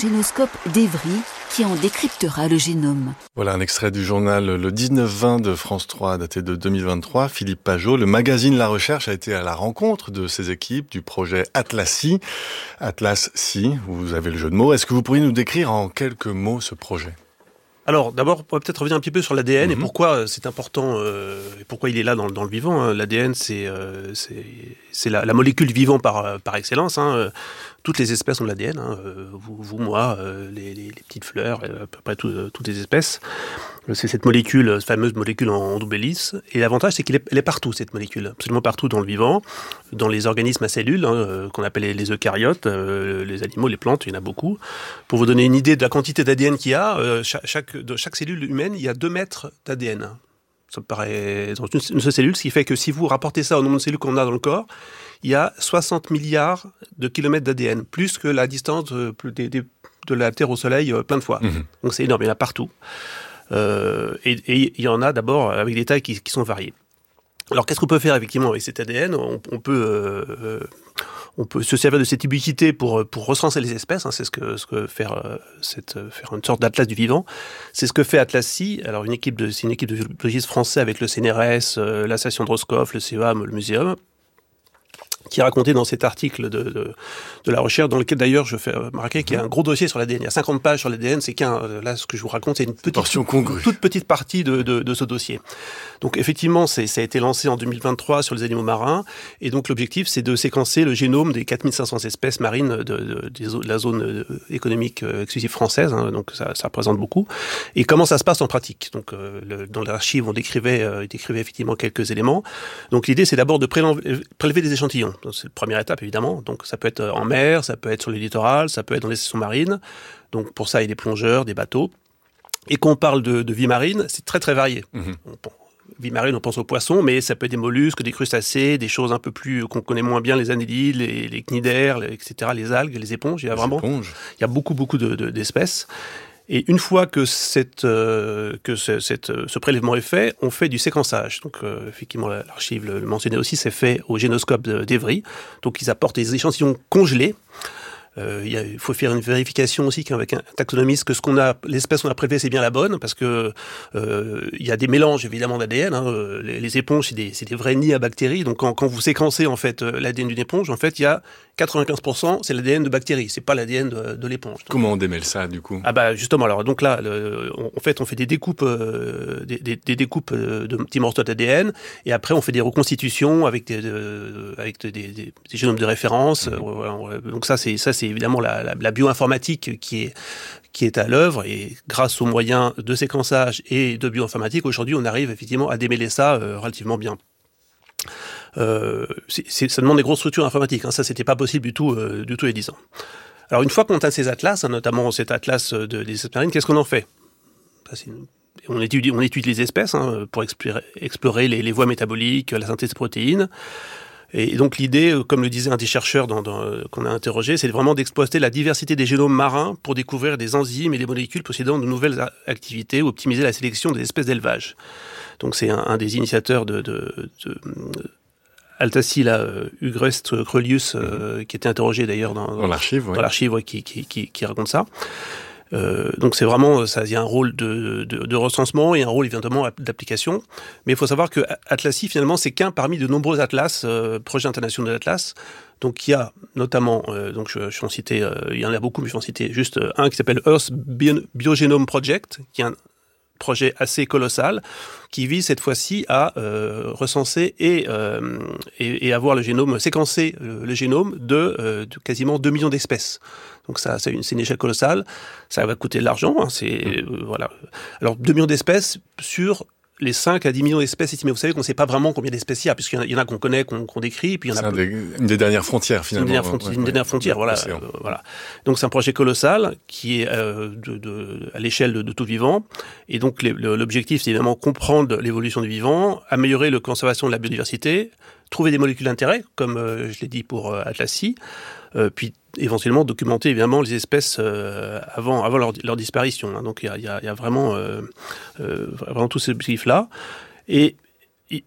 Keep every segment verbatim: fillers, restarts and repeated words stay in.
génoscope d'Evry qui en décryptera le génome. Voilà un extrait du journal Le dix-neuf vingt de France trois, daté de deux mille vingt-trois. Philippe Pajot, le magazine La Recherche a été à la rencontre de ces équipes du projet Atlassi. Atlassi, vous avez le jeu de mots. Est-ce que vous pourriez nous décrire en quelques mots ce projet ? Alors, d'abord, on va peut-être revenir un petit peu sur l'A D N mmh. et pourquoi c'est important, euh, et pourquoi il est là dans, dans le vivant. Hein. L'A D N, c'est, euh, c'est, c'est la, la molécule vivant par, par excellence. Hein. Toutes les espèces ont de l'A D N. Hein. Vous, vous, moi, euh, les, les, les petites fleurs, à peu près tout, euh, toutes les espèces. C'est cette molécule, cette fameuse molécule en, en double hélice. Et l'avantage, c'est qu'elle est, elle est partout, cette molécule. Absolument partout dans le vivant, dans les organismes à cellules, hein, euh, qu'on appelle les, les eucaryotes, euh, les animaux, les plantes, il y en a beaucoup. Pour vous donner une idée de la quantité d'A D N qu'il y a, euh, chaque, chaque, de chaque cellule humaine, il y a deux mètres d'A D N. Ça me paraît dans une, une seule cellule, ce qui fait que si vous rapportez ça au nombre de cellules qu'on a dans le corps, il y a soixante milliards de kilomètres d'A D N, plus que la distance de, de, de la Terre au Soleil plein de fois. Mmh. Donc c'est énorme, il y en a partout. Euh, et, et il y en a d'abord avec des tailles qui, qui sont variées. Alors qu'est-ce qu'on peut faire effectivement avec cet A D N ? on, on peut... Euh, On peut se servir de cette ubiquité pour pour recenser les espèces. Hein, c'est ce que ce que faire euh, cette faire une sorte d'atlas du vivant. C'est ce que fait Atlassi. Alors une équipe de c'est une équipe de biologistes français avec le C N R S, euh, la station de Roscoff, le C E A M, le muséum, qui est raconté dans cet article de, de, de la recherche, dans lequel d'ailleurs je fais remarquer qu'il y a un gros dossier sur l'A D N. Il y a cinquante pages sur l'A D N, c'est qu'un, là ce que je vous raconte, c'est une petite, toute, toute petite partie de, de, de ce dossier. Donc effectivement, c'est, ça a été lancé en deux mille vingt-trois sur les animaux marins, et donc l'objectif c'est de séquencer le génome des quatre mille cinq cents espèces marines de, de, de la zone économique exclusive française, hein, donc ça, ça représente beaucoup. Et comment ça se passe en pratique ? Donc euh, le, dans l'archive, on décrivait, euh, décrivait effectivement quelques éléments. Donc l'idée c'est d'abord de prélever des échantillons. C'est la première étape, évidemment. Donc, ça peut être en mer, ça peut être sur le littoral, ça peut être dans les stations marines. Donc, pour ça, il y a des plongeurs, des bateaux. Et quand on parle de, de vie marine, c'est très, très varié. Mmh. Bon, vie marine, on pense aux poissons, mais ça peut être des mollusques, des crustacés, des choses un peu plus, qu'on connaît moins bien, les annélides, les, les cnidaires, les, et cetera, les algues, les éponges. Il y a les vraiment, éponges. Il y a beaucoup, beaucoup de, de, d'espèces. Et une fois que, cette, euh, que ce, cette, ce prélèvement est fait, on fait du séquençage. Donc, euh, effectivement, l'archive le, le mentionnait aussi, c'est fait au génoscope d'Evry. Donc, ils apportent des échantillons congelés. Euh, il, y a, il faut faire une vérification aussi qu'avec un taxonomiste que ce qu'on a, l'espèce qu'on a prélevée, c'est bien la bonne, parce que euh, il y a des mélanges évidemment d'A D N. Hein. Les, les éponges, c'est des, c'est des vrais nids à bactéries. Donc quand, quand vous séquencez en fait l'A D N d'une éponge, en fait, il y a quatre-vingt-quinze pour cent c'est l'A D N de bactéries, c'est pas l'A D N de, de l'éponge. Donc, comment on démêle ça du coup ? Ah bah justement, alors donc là, le, on, en fait, on fait des découpes, euh, des, des, des découpes de petits morceaux d'A D N, et après on fait des reconstitutions avec des, de, avec des, des, des génomes de référence. Mmh. Euh, donc ça, c'est ça, c'est évidemment la, la la bioinformatique qui est, qui est à l'œuvre, et grâce aux moyens de séquençage et de bioinformatique, aujourd'hui, on arrive effectivement à démêler ça euh, relativement bien. Euh, c'est, c'est, ça demande des grosses structures informatiques, hein, ça, c'était pas possible du tout, euh, du tout il y a dix ans. Alors, une fois qu'on a ces atlas, hein, notamment cet atlas de, des espèces marines, qu'est-ce qu'on en fait ? Ça, c'est une... On étudie, on étudie les espèces hein, pour explorer, explorer les, les voies métaboliques, la synthèse de protéines. Et donc l'idée, comme le disait un des chercheurs dans, dans, qu'on a interrogé, c'est vraiment d'exploiter la diversité des génomes marins pour découvrir des enzymes et des molécules possédant de nouvelles activités ou optimiser la sélection des espèces d'élevage. Donc c'est un, un des initiateurs de, de, de, de Atlassi, là, Ugrest Krölius, euh, qui était interrogé d'ailleurs dans, dans, dans l'archive, ouais. dans l'archive ouais, qui, qui, qui, qui raconte ça. Euh, donc c'est vraiment, ça, il y a un rôle de, de, de recensement et un rôle évidemment d'application. Mais il faut savoir que Atlassi finalement c'est qu'un parmi de nombreux atlas, euh, projets internationaux d'atlas. Donc il y a notamment, euh, donc je, je vais en citer, euh, il y en a beaucoup, mais je vais en citer juste un qui s'appelle Earth Bio- Biogenome Project, qui est un projet assez colossal, qui vise cette fois-ci à euh, recenser et, euh, et, et avoir le génome, séquencer le, le génome de, euh, de quasiment deux millions d'espèces. Donc ça, c'est une, c'est une échelle colossale. Ça va coûter de l'argent. Hein, c'est euh, voilà. Alors deux millions d'espèces sur les cinq à dix millions d'espèces estimées. Vous savez qu'on ne sait pas vraiment combien d'espèces il y a, puisqu'il y en a, il y en a qu'on connaît, qu'on, qu'on décrit, puis il y en a. C'est un des, une des dernières frontières finalement. Une dernière, fronti- ouais, une dernière ouais, frontière, voilà, euh, voilà. Donc c'est un projet colossal qui est euh, de, de, à l'échelle de, de tout vivant. Et donc les, le, l'objectif, c'est évidemment comprendre l'évolution du vivant, améliorer la conservation de la biodiversité, trouver des molécules d'intérêt, comme euh, je l'ai dit pour euh, Atlassi, euh, puis éventuellement documenter évidemment les espèces euh, avant, avant leur, leur disparition. Hein. Donc il y a, y, a, y a vraiment, euh, euh, vraiment tous ces objectifs-là. Et, et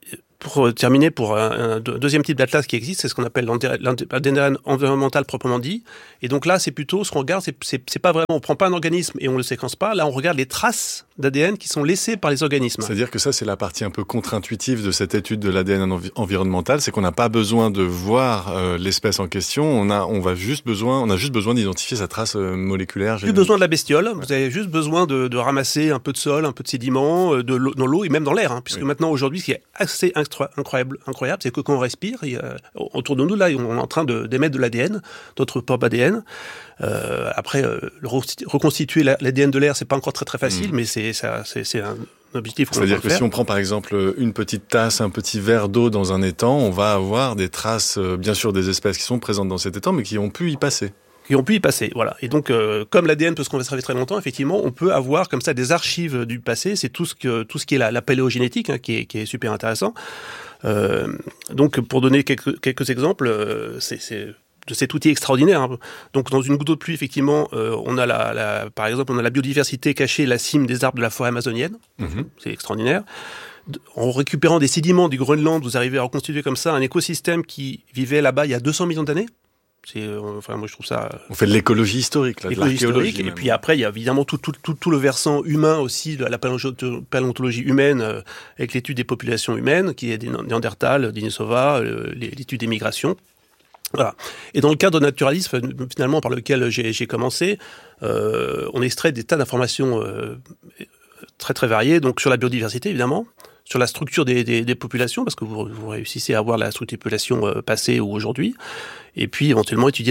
pour terminer, pour un, un deuxième type d'atlas qui existe, c'est ce qu'on appelle l'A D N environnemental proprement dit. Et donc là, c'est plutôt, ce qu'on regarde, c'est, c'est, c'est pas vraiment, on prend pas un organisme et on le séquence pas. Là, on regarde les traces d'A D N qui sont laissées par les organismes. C'est-à-dire que ça, c'est la partie un peu contre-intuitive de cette étude de l'A D N envi- environnemental, c'est qu'on n'a pas besoin de voir euh, l'espèce en question, on a, on va juste besoin, on a juste besoin d'identifier sa trace euh, moléculaire. Plus besoin de la bestiole, vous avez juste besoin de, de ramasser un peu de sol, un peu de sédiments, de l'eau, dans l'eau et même dans l'air, hein, puisque oui. Maintenant, aujourd'hui, ce qui est assez incroyable, incroyable, c'est que quand on respire, il y a, autour de nous, là, on est en train de, d'émettre de l'A D N, d'autres propres A D N. Euh, après, euh, reconstituer l'A D N de l'air, c'est pas encore très très facile, mmh. mais c'est, ça, c'est, c'est un objectif. C'est-à-dire que faire. Si on prend par exemple une petite tasse, un petit verre d'eau dans un étang, on va avoir des traces, euh, bien sûr, des espèces qui sont présentes dans cet étang, mais qui ont pu y passer. Qui ont pu y passer, voilà. Et donc, euh, comme l'A D N peut se conserver très longtemps, effectivement, on peut avoir comme ça des archives du passé. C'est tout ce que tout ce qui est la, la paléogénétique, hein, qui est qui est super intéressant. Euh, donc, pour donner quelques quelques exemples, euh, c'est, c'est de cet outil extraordinaire. Hein. Donc, dans une goutte d'eau de pluie, effectivement, euh, on a la, la, par exemple, on a la biodiversité cachée, la cime des arbres de la forêt amazonienne. Mm-hmm. C'est extraordinaire. En récupérant des sédiments du Groenland, vous arrivez à reconstituer comme ça un écosystème qui vivait là-bas il y a deux cents millions d'années. C'est, euh, enfin, moi, je trouve ça. On fait de l'écologie historique, là, de l'archéologie. Historique, et puis après, il y a évidemment tout, tout, tout, tout le versant humain aussi, de la paléontologie humaine, euh, avec l'étude des populations humaines, qui est des Néandertal, Denisova, euh, l'étude des migrations. Voilà. Et dans le cadre naturalisme, finalement, par lequel j'ai, j'ai commencé, euh, on extrait des tas d'informations euh, très, très variées, donc sur la biodiversité, évidemment, sur la structure des, des, des populations, parce que vous, vous réussissez à avoir la structure des populations euh, passée ou aujourd'hui, et puis éventuellement étudier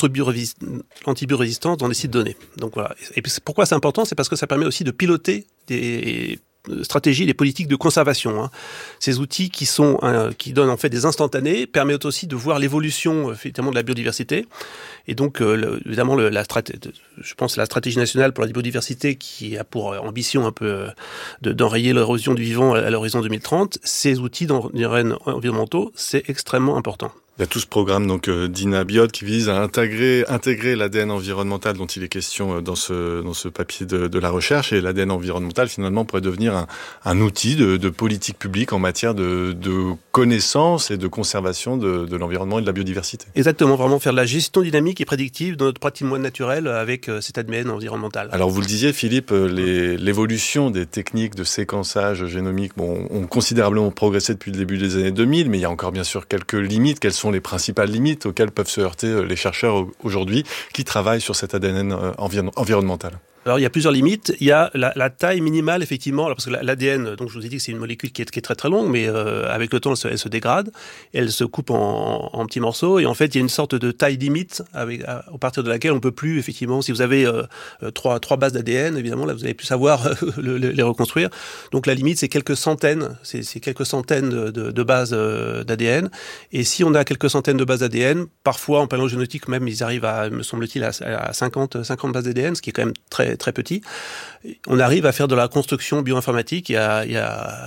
l'antibiorésistance dans des sites donnés. Donc voilà. Et pourquoi c'est important ? C'est parce que ça permet aussi de piloter des stratégies, des politiques de conservation. Hein. Ces outils qui sont euh, qui donnent en fait des instantanés permettent aussi de voir l'évolution effectivement de la biodiversité. Et donc euh, le, évidemment le, la strat- je pense la stratégie nationale pour la biodiversité qui a pour ambition un peu euh, de, d'enrayer l'érosion du vivant à, à l'horizon deux mille trente. Ces outils environnementaux, c'est extrêmement important. Il y a tout ce programme donc euh, d'INABIOD qui vise à intégrer intégrer l'A D N environnemental dont il est question euh, dans ce dans ce papier de, de la recherche, et l'A D N environnemental finalement pourrait devenir un, un outil de, de politique publique en matière de, de connaissance et de conservation de, de l'environnement et de la biodiversité. Exactement, vraiment faire de la gestion dynamique et prédictive de notre patrimoine naturel avec euh, cet A D N environnemental. Alors vous le disiez Philippe, les, l'évolution des techniques de séquençage génomique bon, ont considérablement progressé depuis le début des années deux mille, mais il y a encore bien sûr quelques limites. Quelles sont les principales limites auxquelles peuvent se heurter les chercheurs aujourd'hui qui travaillent sur cet A D N environ- environnemental ? Alors, il y a plusieurs limites. Il y a la, la taille minimale, effectivement, alors parce que l'A D N, donc je vous ai dit que c'est une molécule qui est, qui est très très longue, mais euh, avec le temps, elle se, elle se dégrade, elle se coupe en, en petits morceaux, et en fait, il y a une sorte de taille limite avec, à, à partir de laquelle on peut plus, effectivement, si vous avez euh, trois, trois bases d'A D N, évidemment, là, vous allez plus savoir euh, le, le, les reconstruire. Donc, la limite, c'est quelques centaines, c'est, c'est quelques centaines de, de, de bases euh, d'A D N, et si on a quelques centaines de bases d'A D N, parfois, en paléogénétique même, ils arrivent à, me semble-t-il, à, à cinquante, cinquante bases d'A D N, ce qui est quand même très très petit. On arrive à faire de la construction bioinformatique et à, et à,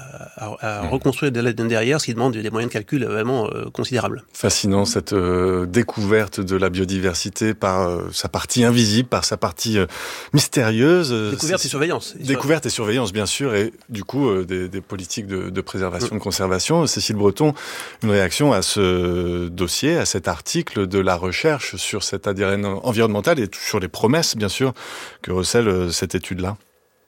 à, à reconstruire de l'A D N derrière, ce qui demande des moyens de calcul vraiment euh, considérables. Fascinant cette euh, découverte de la biodiversité par euh, sa partie invisible, par sa partie euh, mystérieuse. Découverte et surveillance. Découverte et surveillance, bien sûr, et du coup euh, des, des politiques de, de préservation, mmh. de conservation. Cécile Breton, une réaction à ce dossier, à cet article de la recherche sur cet A D N environnemental et sur les promesses, bien sûr, que recèle cette étude-là?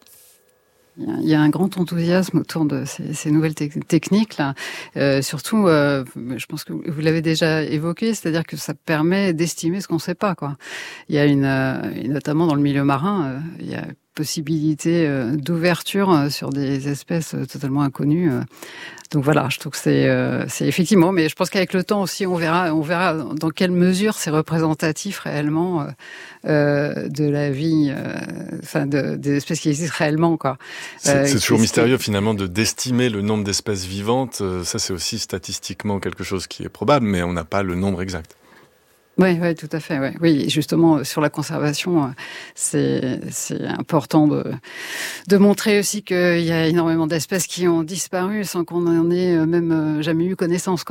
Il y a un grand enthousiasme autour de ces, ces nouvelles te- techniques-là. Euh, surtout, euh, je pense que vous l'avez déjà évoqué, c'est-à-dire que ça permet d'estimer ce qu'on ne sait pas, quoi. Il y a une, euh, et notamment dans le milieu marin, euh, il y a possibilité euh, d'ouverture euh, sur des espèces euh, totalement inconnues. Euh. Donc voilà, je trouve que c'est, euh, c'est effectivement, mais je pense qu'avec le temps aussi, on verra, on verra dans quelle mesure c'est représentatif réellement euh, euh, de la vie, euh, enfin de, des espèces qui existent réellement, quoi. C'est, euh, c'est toujours mystérieux finalement de d'estimer le nombre d'espèces vivantes. Ça, c'est aussi statistiquement quelque chose qui est probable, mais on n'a pas le nombre exact. Oui, ouais, tout à fait. Ouais. Oui, justement, sur la conservation, c'est, c'est important de, de montrer aussi qu'il y a énormément d'espèces qui ont disparu sans qu'on en ait même jamais eu connaissance, quoi.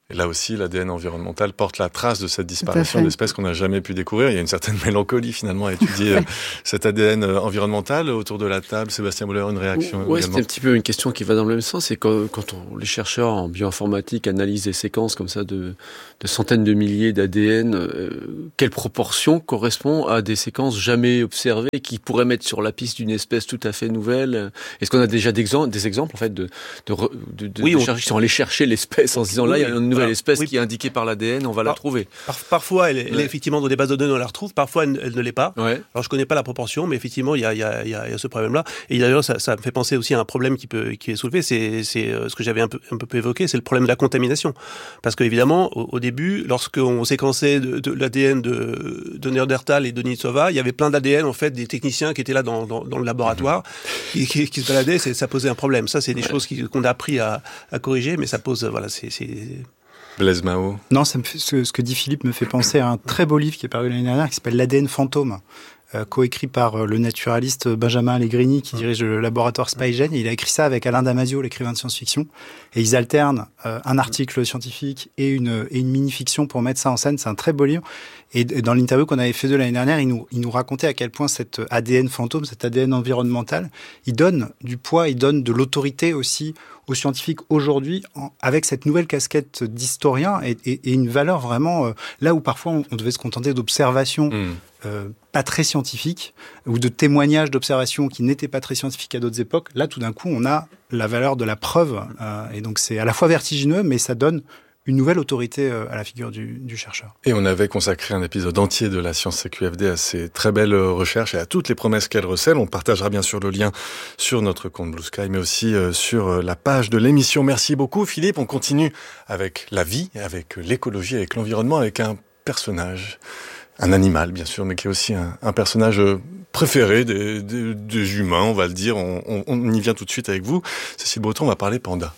Et là aussi, l'A D N environnemental porte la trace de cette disparition d'espèces qu'on n'a jamais pu découvrir. Il y a une certaine mélancolie finalement à étudier ouais. cet A D N environnemental. Autour de la table, Sébastien Muller, une réaction Oui, c'est un petit peu une question qui va dans le même sens. C'est quand, quand on, les chercheurs en bioinformatique analysent des séquences comme ça de, de centaines de milliers d'A D N, euh, quelle proportion correspond à des séquences jamais observées qui pourraient mettre sur la piste d'une espèce tout à fait nouvelle? Est-ce qu'on a déjà des exemples, des exemples en fait, de, de, de, de, oui, de on... chercheurs qui sont allés chercher l'espèce en se disant oui, là, il y a une nouvelle alors, espèce oui. qui est indiquée par l'A D N, on va par, la trouver. Par, parfois, elle est, ouais. elle est effectivement dans des bases de données, on la retrouve. Parfois, elle, elle ne l'est pas. Ouais. Alors, je connais pas la proportion, mais effectivement, il y a, il y a, il y a, il y a ce problème-là. Et d'ailleurs, ça, ça me fait penser aussi à un problème qui peut, qui est soulevé. C'est, c'est ce que j'avais un peu, un peu évoqué, c'est le problème de la contamination. Parce que évidemment, au, au début, lorsqu'on séquençait de, de l'A D N de, de Néandertal et de Denisova, il y avait plein d'A D N en fait des techniciens qui étaient là dans, dans, dans le laboratoire, mmh. qui, qui, qui se baladaient. C'est, ça posait un problème. Ça, c'est des ouais. choses qui, qu'on a appris à, à corriger, mais ça pose, voilà, c'est, c'est... Blaise Mao. Non, ça me fait, ce, ce que dit Philippe me fait penser à un très beau livre qui est paru l'année dernière qui s'appelle L'A D N fantôme, euh, coécrit par euh, le naturaliste Benjamin Allegrini qui dirige le laboratoire SpyGen. Et il a écrit ça avec Alain Damasio, l'écrivain de science-fiction. Et ils alternent euh, un article scientifique et une, et une mini-fiction pour mettre ça en scène. C'est un très beau livre. Et dans l'interview qu'on avait fait de l'année dernière, il nous, il nous racontait à quel point cet A D N fantôme, cet A D N environnemental, il donne du poids, il donne de l'autorité aussi aux scientifiques aujourd'hui, en, avec cette nouvelle casquette d'historien et, et, et une valeur vraiment, euh, là où parfois on, on devait se contenter d'observations mmh. euh, pas très scientifiques, ou de témoignages d'observations qui n'étaient pas très scientifiques à d'autres époques, là tout d'un coup on a la valeur de la preuve, euh, et donc c'est à la fois vertigineux, mais ça donne une nouvelle autorité à la figure du, du chercheur. Et on avait consacré un épisode entier de la Science C Q F D à ces très belles recherches et à toutes les promesses qu'elles recèlent. On partagera bien sûr le lien sur notre compte Blue Sky, mais aussi sur la page de l'émission. Merci beaucoup Philippe. On continue avec la vie, avec l'écologie, avec l'environnement, avec un personnage, un animal bien sûr, mais qui est aussi un, un personnage préféré des, des, des humains, on va le dire. On, on, on y vient tout de suite avec vous. Cécile Breton, on va parler panda.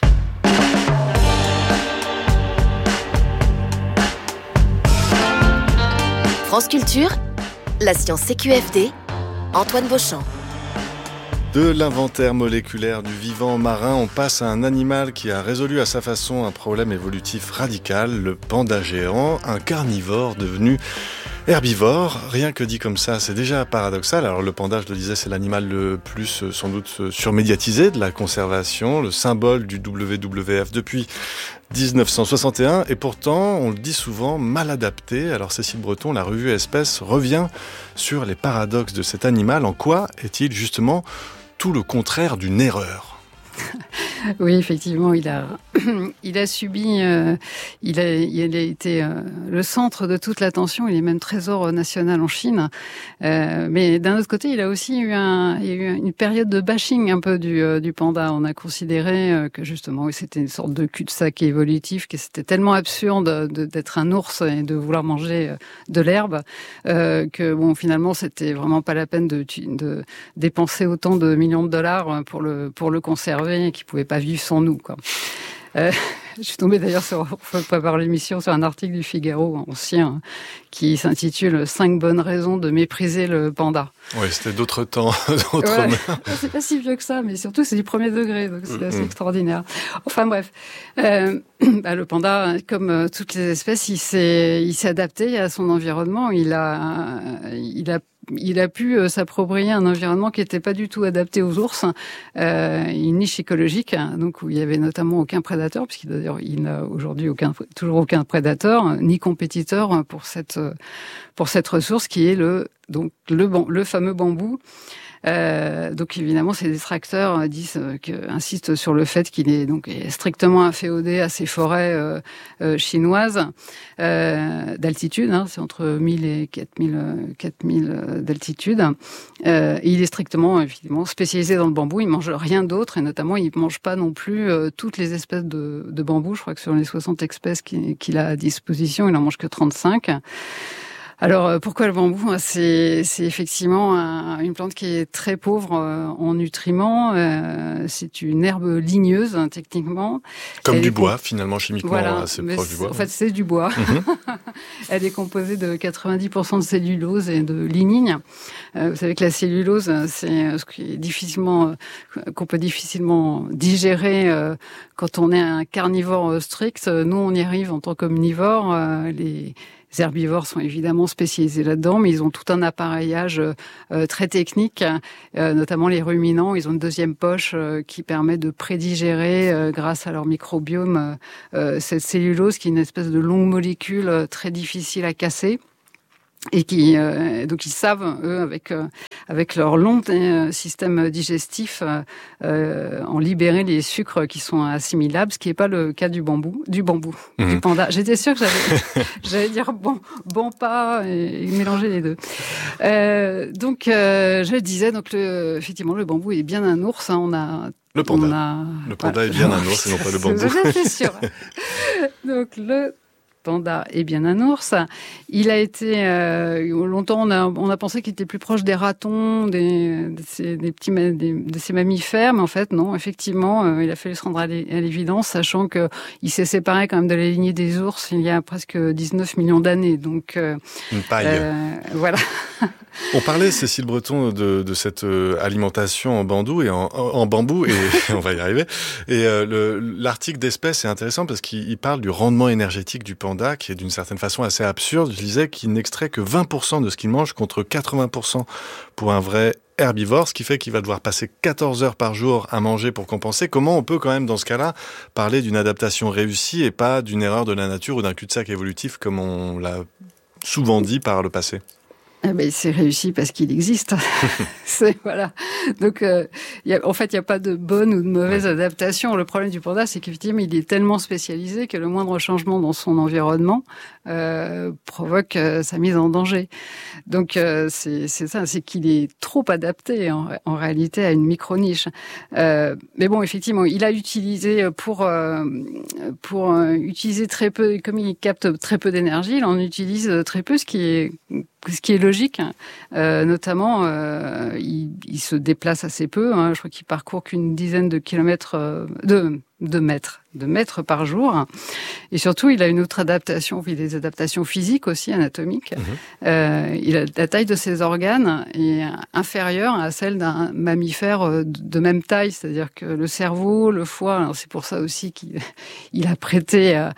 France Culture, la science C Q F D, Antoine Beauchamp. De l'inventaire moléculaire du vivant marin, on passe à un animal qui a résolu à sa façon un problème évolutif radical, le panda géant, un carnivore devenu herbivore. Rien que dit comme ça, c'est déjà paradoxal. Alors le panda, je le disais, c'est l'animal le plus sans doute surmédiatisé de la conservation, le symbole du W W F depuis dix-neuf cent soixante et un, et pourtant, on le dit souvent, mal adapté. Alors Cécile Breton, la revue Espèces revient sur les paradoxes de cet animal. En quoi est-il justement tout le contraire d'une erreur ? Oui, effectivement, il a, il a subi, euh, il, a, il a été euh, le centre de toute l'attention. Il est même trésor national en Chine. Euh, mais d'un autre côté, il a aussi eu, un, il y a eu une période de bashing un peu du, euh, du panda. On a considéré euh, que justement, oui, c'était une sorte de cul-de-sac évolutif, que c'était tellement absurde de, d'être un ours et de vouloir manger de l'herbe euh, que bon, finalement, c'était vraiment pas la peine de, de dépenser autant de millions de dollars pour le pour le conserver et qui pouvait pas vivre sans nous, quoi. Euh, je suis tombée d'ailleurs sur, pour préparer l'émission, sur un article du Figaro ancien qui s'intitule « Cinq bonnes raisons de mépriser le panda ». Oui, c'était d'autres temps, d'autres ouais, c'est pas si vieux que ça, mais surtout c'est du premier degré, donc c'est assez mmh. extraordinaire. Enfin bref, euh, bah, le panda, comme euh, toutes les espèces, il s'est, il s'est adapté à son environnement. Il a, il a Il a pu euh, s'approprier un environnement qui n'était pas du tout adapté aux ours, euh, une niche écologique, hein, donc où il y avait notamment aucun prédateur, puisqu'il d'ailleurs il n'a aujourd'hui aucun, toujours aucun prédateur ni compétiteur pour cette pour cette ressource qui est le donc le le fameux bambou. Euh, donc évidemment, ces détracteurs disent euh, que, insistent sur le fait qu'il est donc est strictement inféodé à ces forêts euh, euh, chinoises euh, d'altitude. Hein, c'est entre mille et quatre mille, quatre mille d'altitude. Euh, et il est strictement évidemment spécialisé dans le bambou. Il mange rien d'autre et notamment il mange pas non plus euh, toutes les espèces de, de bambou. Je crois que sur les soixante espèces qu'il, qu'il a à disposition, il en mange que trente-cinq. Alors, pourquoi le bambou ? C'est, c'est effectivement un, une plante qui est très pauvre en nutriments. Euh, c'est une herbe ligneuse, hein, techniquement. Comme Elle du est bois, comp- finalement, chimiquement, voilà, assez mais proche du bois. En fait, c'est du bois. Mm-hmm. Elle est composée de quatre-vingt-dix pour cent de cellulose et de lignine. Euh, vous savez que la cellulose, c'est ce qui est difficilement, qu'on peut difficilement digérer euh, quand on est un carnivore strict. Nous, on y arrive en tant qu'omnivore. Euh, les Les herbivores sont évidemment spécialisés là-dedans, mais ils ont tout un appareillage euh, très technique, euh, notamment les ruminants. Ils ont une deuxième poche euh, qui permet de prédigérer, euh, grâce à leur microbiome, euh, cette cellulose qui est une espèce de longue molécule euh, très difficile à casser. Et qui euh, donc ils savent eux avec euh, avec leur long euh, système digestif euh, euh, en libérer les sucres qui sont assimilables, ce qui n'est pas le cas du bambou, du bambou, mmh. du panda. J'étais sûre que j'allais j'allais dire bon bon pas et, et mélanger les deux. Euh, donc euh, je le disais, donc le, effectivement le bambou est bien un ours. Hein, on a le panda. On a, le panda voilà. est bien un ours et non pas le bambou. J'étais sûre. Donc le panda est bien un ours. Il a été euh, longtemps on a on a pensé qu'il était plus proche des ratons, des de ces, des petits des, de ces mammifères, mais en fait non. Effectivement, euh, il a fallu se rendre à l'évidence, sachant que il s'est séparé quand même de la lignée des ours il y a presque dix-neuf millions d'années. Donc euh, une paille. Euh, voilà. On parlait, Cécile Breton, de, de cette alimentation en bambou et en, en bambou et on va y arriver. Et euh, le, l'article d'Espèce est intéressant parce qu'il parle du rendement énergétique du panda, qui est d'une certaine façon assez absurde. Je disais qu'il n'extrait que vingt pour cent de ce qu'il mange contre quatre-vingts pour cent pour un vrai herbivore, ce qui fait qu'il va devoir passer quatorze heures par jour à manger pour compenser. Comment on peut quand même, dans ce cas-là, parler d'une adaptation réussie et pas d'une erreur de la nature ou d'un cul-de-sac évolutif comme on l'a souvent dit par le passé ? Ah ben, c'est réussi parce qu'il existe. c'est, voilà. Donc, euh, y a, en fait, il n'y a pas de bonne ou de mauvaise ouais. adaptation. Le problème du panda, c'est qu'effectivement, il est tellement spécialisé que le moindre changement dans son environnement euh, provoque euh, sa mise en danger. Donc, euh, c'est, c'est ça, c'est qu'il est trop adapté en, en réalité à une micro-niche. Euh, mais bon, effectivement, il a utilisé pour euh, pour euh, utiliser très peu, comme il capte très peu d'énergie, il en utilise très peu, ce qui est ce qui est logique, euh, notamment, euh, il, il se déplace assez peu. Hein, je crois qu'il parcourt qu'une dizaine de kilomètres, euh, de, de mètres, de mètres par jour. Et surtout, il a une autre adaptation, il a des adaptations physiques aussi, anatomiques. Mmh. Euh, il a, la taille de ses organes est inférieure à celle d'un mammifère de même taille, c'est-à-dire que le cerveau, le foie, alors c'est pour ça aussi qu'il il a prêté à,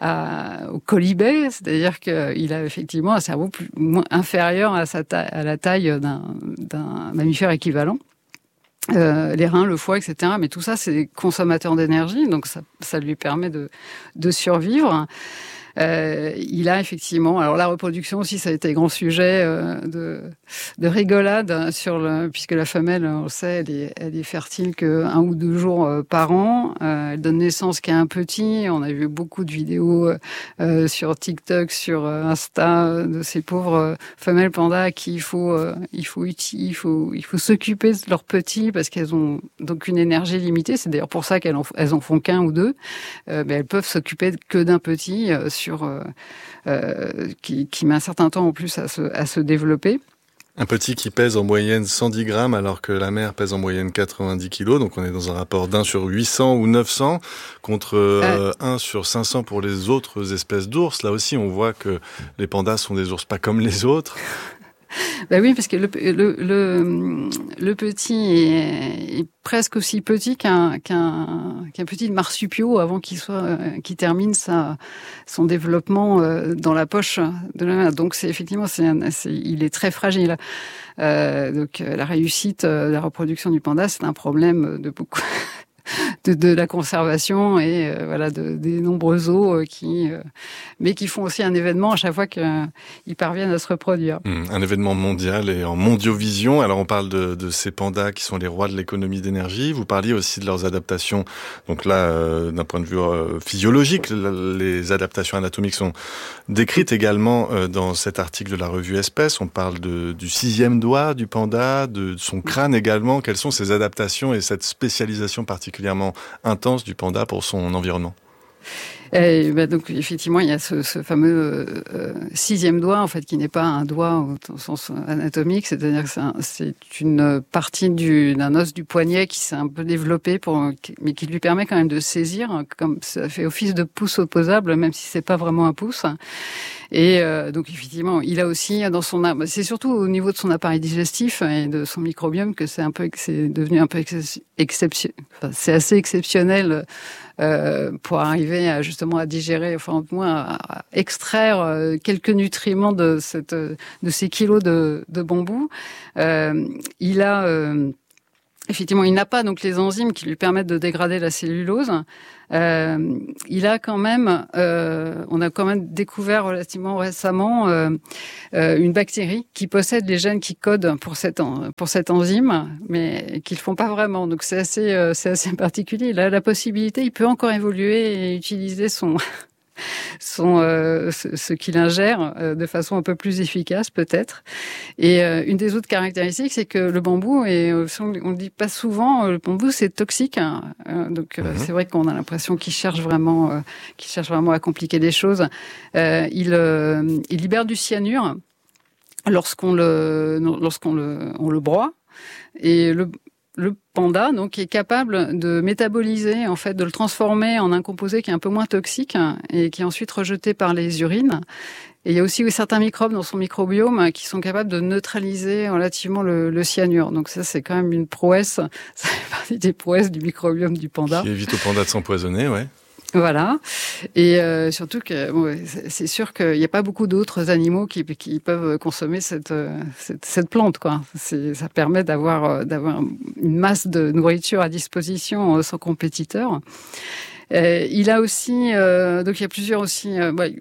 à, au colibé, c'est-à-dire qu'il a effectivement un cerveau plus, moins inférieur à, sa taille, à la taille d'un, d'un mammifère équivalent. Euh, les reins, le foie, et cetera. Mais tout ça, c'est consommateur d'énergie, donc ça, ça lui permet de, de survivre. Euh, il a effectivement, alors la reproduction aussi, ça a été grand sujet euh, de, de rigolade sur le, puisque la femelle, on le sait, elle est, elle est fertile qu'un ou deux jours euh, par an. Euh, elle donne naissance qu'à un petit. On a vu beaucoup de vidéos euh, sur TikTok, sur euh, Insta, de ces pauvres euh, femelles pandas à qui il faut, euh, il faut, il faut, il faut s'occuper de leurs petits parce qu'elles ont donc une énergie limitée. C'est d'ailleurs pour ça qu'elles en, elles en font qu'un ou deux, euh, mais elles peuvent s'occuper que d'un petit. Euh, sur euh, euh, qui, qui met un certain temps en plus à se, à se développer. Un petit qui pèse en moyenne cent dix grammes alors que la mère pèse en moyenne quatre-vingt-dix kilos, donc on est dans un rapport d'un sur huit cents ou neuf cents contre euh, un sur cinq cents pour les autres espèces d'ours. Là aussi, on voit que les pandas sont des ours pas comme les autres. Ben oui, parce que le, le, le, le petit est, est presque aussi petit qu'un, qu'un, qu'un petit marsupiau avant qu'il soit, euh, qu'il termine sa, son développement euh, dans la poche de la mère. Donc c'est effectivement, c'est, un, c'est il est très fragile. Euh, donc la réussite de la reproduction du panda, c'est un problème de beaucoup. De, de la conservation et euh, voilà de, des nombreux os euh, qui euh, mais qui font aussi un événement à chaque fois qu'ils euh, parviennent à se reproduire. Mmh, un événement mondial et en mondiovision. Alors on parle de, de ces pandas qui sont les rois de l'économie d'énergie. Vous parliez aussi de leurs adaptations. Donc là, euh, d'un point de vue euh, physiologique, les adaptations anatomiques sont décrites également euh, dans cet article de la revue Espèce. On parle de, du sixième doigt du panda, de son crâne également. Quelles sont ces adaptations et cette spécialisation particulièrement intense du panda pour son environnement? Et ben donc effectivement, il y a ce, ce fameux euh, sixième doigt, en fait, qui n'est pas un doigt au sens anatomique, c'est-à-dire que c'est, un, c'est une partie du, d'un os du poignet qui s'est un peu développé, pour, mais qui lui permet quand même de saisir, comme ça fait office de pouce opposable, même si c'est pas vraiment un pouce. Et euh, donc effectivement, il a aussi dans son, c'est surtout au niveau de son appareil digestif et de son microbiome que c'est un peu, que c'est devenu un peu ex- exceptionnel. Enfin, c'est assez exceptionnel euh, pour arriver à justement à digérer, enfin au moins à, à extraire euh, quelques nutriments de cette, de ces kilos de, de bambou. Euh, il a euh, Effectivement, il n'a pas donc les enzymes qui lui permettent de dégrader la cellulose. Euh, il a quand même, euh, on a quand même découvert relativement récemment euh, euh, une bactérie qui possède les gènes qui codent pour cette en, pour cette enzyme, mais qui le font pas vraiment. Donc c'est assez euh, c'est assez particulier. Il a la possibilité, il peut encore évoluer et utiliser son Son, euh, ce, ce qu'il ingère euh, de façon un peu plus efficace peut-être. Et euh, une des autres caractéristiques, c'est que le bambou, et euh, on ne le dit pas souvent, le bambou c'est toxique. Hein. Euh, donc euh, mmh. c'est vrai qu'on a l'impression qu'il cherche vraiment, euh, qu'il cherche vraiment à compliquer les choses. Euh, il, euh, il libère du cyanure lorsqu'on le, lorsqu'on le, on le broie. Et le Le panda, donc, est capable de métaboliser, en fait, de le transformer en un composé qui est un peu moins toxique et qui est ensuite rejeté par les urines. Et il y a aussi certains microbes dans son microbiome qui sont capables de neutraliser relativement le, le cyanure. Donc ça, c'est quand même une prouesse. Ça fait partie des prouesses du microbiome du panda. Qui évite au panda de s'empoisonner, ouais. Voilà. Et euh, surtout que bon, c'est sûr qu'il n'y a pas beaucoup d'autres animaux qui, qui peuvent consommer cette, cette, cette plante, quoi. C'est, ça permet d'avoir, d'avoir une masse de nourriture à disposition sans compétiteur. Euh, il a aussi, euh, donc il y a plusieurs aussi. Euh, ouais,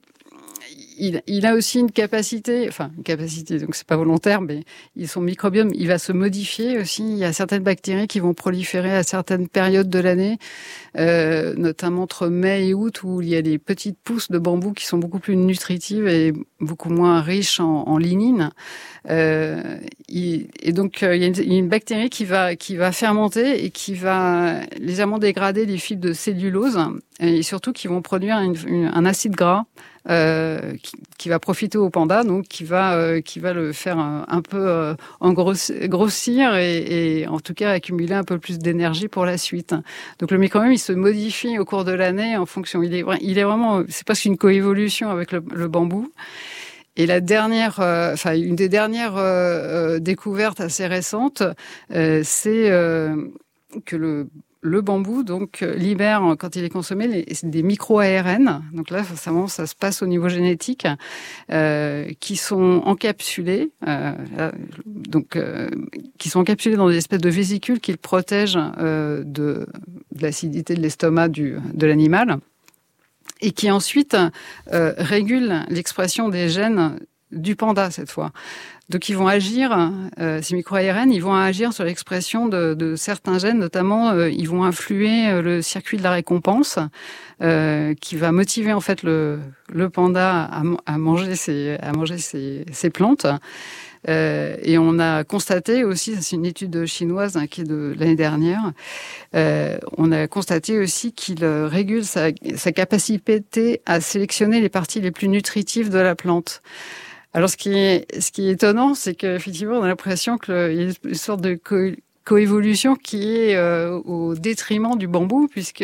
Il, il a aussi une capacité, enfin une capacité, donc c'est pas volontaire, mais son microbiome, il va se modifier aussi. Il y a certaines bactéries qui vont proliférer à certaines périodes de l'année, euh, notamment entre mai et août, où il y a des petites pousses de bambou qui sont beaucoup plus nutritives et beaucoup moins riches en, en lignine. Euh, il, et donc il y a une, il y a une bactérie qui va qui va fermenter et qui va légèrement dégrader les fibres de cellulose et surtout qui vont produire une, une, un acide gras. Euh, qui, qui va profiter au panda, donc qui va euh, qui va le faire un, un peu euh, engrossir et, et en tout cas accumuler un peu plus d'énergie pour la suite. Donc le microbiome il se modifie au cours de l'année en fonction. Il est il est vraiment c'est presque une coévolution avec le, le bambou. Et la dernière, euh, enfin une des dernières euh, euh, découvertes assez récentes, euh, c'est euh, que le Le bambou donc libère quand il est consommé les, des micro-A R N. Donc là, forcément, ça se passe au niveau génétique, euh, qui sont encapsulés, euh, donc euh, qui sont encapsulés dans des espèces de vésicules qui le protègent euh, de, de l'acidité de l'estomac du, de l'animal, et qui ensuite euh, régulent l'expression des gènes du panda cette fois. Donc ils vont agir, euh, ces micro-A R N, ils vont agir sur l'expression de, de certains gènes, notamment euh, ils vont influer euh, le circuit de la récompense, euh, qui va motiver en fait le, le panda à, à manger ses, à manger ses, ses plantes. Euh, et on a constaté aussi, c'est une étude chinoise hein, qui est de l'année dernière, euh, on a constaté aussi qu'il régule sa, sa capacité à sélectionner les parties les plus nutritives de la plante. Alors, ce qui est, ce qui est étonnant, c'est qu'effectivement, on a l'impression qu'il y a une sorte de co- coévolution qui est euh, au détriment du bambou, puisque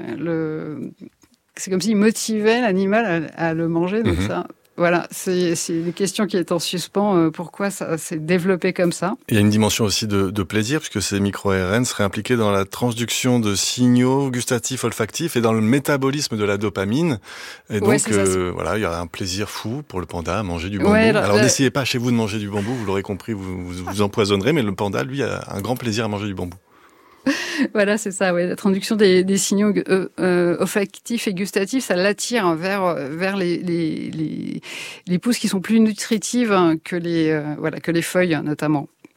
le, c'est comme s'il motivait l'animal à, à le manger. Donc mm-hmm. ça, voilà, c'est, c'est une question qui est en suspens. Euh, pourquoi ça s'est développé comme ça ? Il y a une dimension aussi de, de plaisir, puisque ces micro-A R N seraient impliqués dans la transduction de signaux gustatifs, olfactifs et dans le métabolisme de la dopamine. Et donc, ouais, euh, voilà, il y aura un plaisir fou pour le panda à manger du bambou. Ouais, alors, alors, n'essayez pas chez vous de manger du bambou, vous l'aurez compris, vous vous, vous empoisonnerez, mais le panda, lui, a un grand plaisir à manger du bambou. Voilà, c'est ça, ouais. La traduction des, des signaux euh, euh, olfactifs et gustatifs, ça l'attire vers vers les les les, les pousses qui sont plus nutritives que les euh, voilà que les feuilles notamment.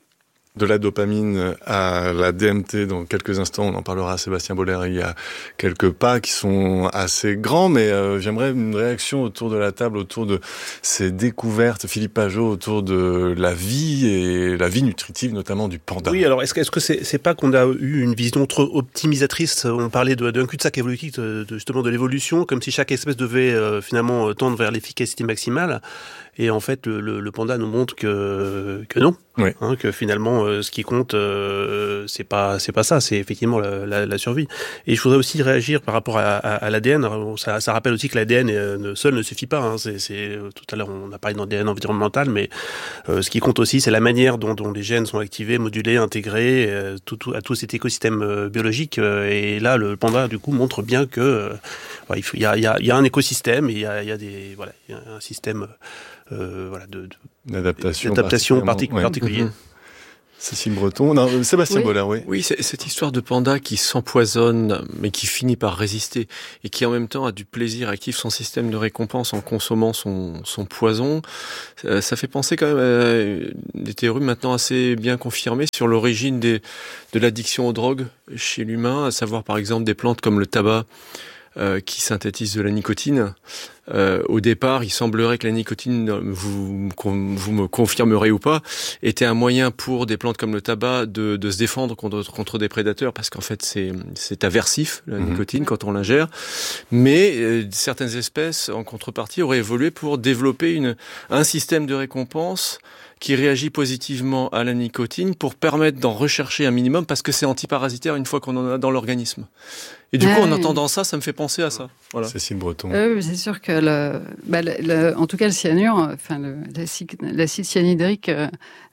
de la dopamine à la D M T dans quelques instants, on en parlera à Sébastien Boller. Il y a quelques pas qui sont assez grands, mais euh, j'aimerais une réaction autour de la table, autour de ces découvertes, Philippe Pajot, autour de la vie et la vie nutritive, notamment du panda. Oui, alors est-ce que est-ce que c'est, c'est pas qu'on a eu une vision trop optimisatrice? On parlait de, d'un cul-de-sac évolutif, de, de, justement de l'évolution, comme si chaque espèce devait euh, finalement tendre vers l'efficacité maximale. Et en fait, le, le, le panda nous montre que que non, oui. hein, que finalement, euh, ce qui compte, euh, c'est pas c'est pas ça, c'est effectivement la, la, la survie. Et je voudrais aussi réagir par rapport à, à, à l'A D N. Ça, ça rappelle aussi que l'A D N euh, seul ne suffit pas. Hein. C'est, c'est tout à l'heure, on a parlé d'A D N environnemental, mais euh, ce qui compte aussi, c'est la manière dont, dont les gènes sont activés, modulés, intégrés euh, tout, tout, à tout cet écosystème euh, biologique. Euh, et là, le panda, du coup, montre bien que euh, ouais, il y a il y a il y a un écosystème, et il y a il y a des voilà, il y a un système Euh, voilà, de, de, d'adaptation, d'adaptation partic- ouais. particulière. Mmh. Cécile Breton, non, Sébastien oui. Boller, oui. Oui, c'est cette histoire de panda qui s'empoisonne, mais qui finit par résister, et qui en même temps a du plaisir, active son système de récompense en consommant son, son poison. Euh, ça fait penser quand même à des théories maintenant assez bien confirmées sur l'origine des, de l'addiction aux drogues chez l'humain, à savoir par exemple des plantes comme le tabac, Euh, qui synthétise de la nicotine. Euh, au départ, il semblerait que la nicotine, vous, vous me confirmerez ou pas, était un moyen pour des plantes comme le tabac de, de se défendre contre, contre des prédateurs, parce qu'en fait, c'est, c'est aversif, la mmh. nicotine, quand on l'ingère. Mais euh, certaines espèces, en contrepartie, auraient évolué pour développer une, un système de récompense qui réagit positivement à la nicotine pour permettre d'en rechercher un minimum, parce que c'est antiparasitaire une fois qu'on en a dans l'organisme. Et du ah, coup, en entendant ça, ça me fait penser à ça. Voilà. Cécile Breton. Euh, oui, c'est sûr que, le, bah, le, le, en tout cas, le cyanure, enfin, le, l'acide, l'acide cyanhydrique, euh,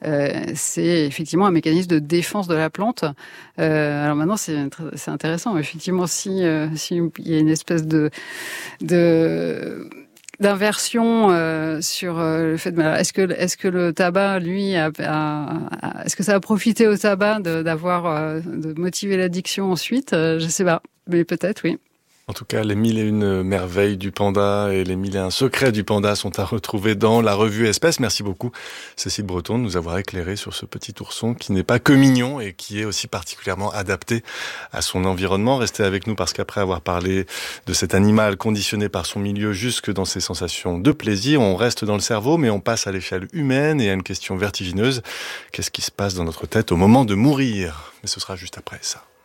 c'est effectivement un mécanisme de défense de la plante. Euh, alors maintenant, c'est, c'est intéressant. Effectivement, si, euh, si il y a une espèce de, de d'inversion euh, sur euh, le fait de est-ce que est-ce que le tabac lui a, a, a est-ce que ça a profité au tabac de, d'avoir euh, de motiver l'addiction ensuite, euh, je sais pas, mais peut-être oui. En tout cas, les mille et une merveilles du panda et les mille et un secrets du panda sont à retrouver dans la revue Espèces. Merci beaucoup, Cécile Breton, de nous avoir éclairé sur ce petit ourson qui n'est pas que mignon et qui est aussi particulièrement adapté à son environnement. Restez avec nous parce qu'après avoir parlé de cet animal conditionné par son milieu jusque dans ses sensations de plaisir, on reste dans le cerveau, mais on passe à l'échelle humaine et à une question vertigineuse. Qu'est-ce qui se passe dans notre tête au moment de mourir? Mais ce sera juste après ça.